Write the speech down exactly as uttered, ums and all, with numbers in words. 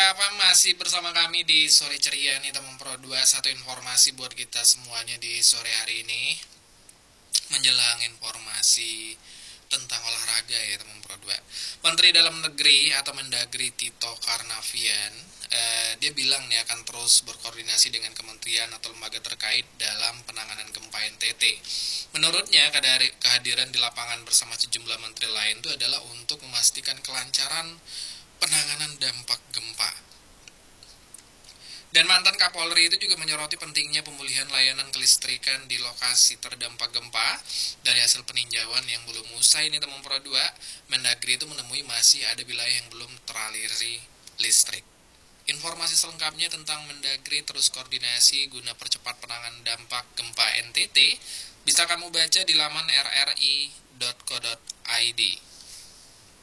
apa masih bersama kami di sore ceria nih teman Pro dua. Satu informasi buat kita semuanya di sore hari ini menjelang informasi tentang olahraga ya teman Pro dua. Menteri Dalam Negeri atau Mendagri Tito Karnavian eh, dia bilang nih akan terus berkoordinasi dengan kementerian atau lembaga terkait dalam penanganan gempa N T T. Menurutnya kehadiran di lapangan bersama sejumlah menteri lain itu adalah untuk memastikan kelancaran penanganan dampak gempa. Dan mantan Kapolri itu juga menyoroti pentingnya pemulihan layanan kelistrikan di lokasi terdampak gempa. Dari hasil peninjauan yang belum usai ini teman Pro dua, Mendagri itu menemui masih ada wilayah yang belum teraliri listrik. Informasi selengkapnya tentang Mendagri terus koordinasi guna percepat penanganan dampak gempa N T T bisa kamu baca di laman r r i dot co dot i d.